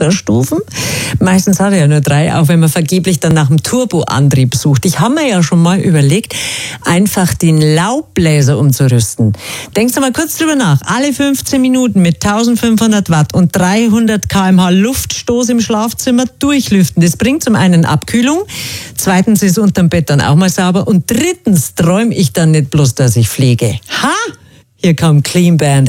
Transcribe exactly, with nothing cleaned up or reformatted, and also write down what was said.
Starterstufen. Meistens hat er ja nur drei, auch wenn man vergeblich dann nach dem Turboantrieb sucht. Ich habe mir ja schon mal überlegt, einfach den Laubbläser umzurüsten. Denkst du mal kurz drüber nach. Alle fünfzehn Minuten mit eintausendfünfhundert Watt und dreihundert Kilometer pro Stunde Luftstoß im Schlafzimmer durchlüften. Das bringt zum einen Abkühlung, zweitens ist unterm Bett dann auch mal sauber und drittens träume ich dann nicht bloß, dass ich fliege. Ha! Hier kommt Clean Bandit.